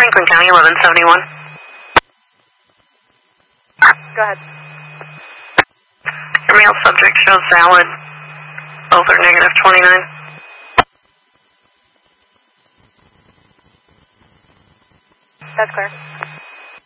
Franklin County, 1171. Go ahead. Your male subject shows valid. Both are negative 29. That's clear.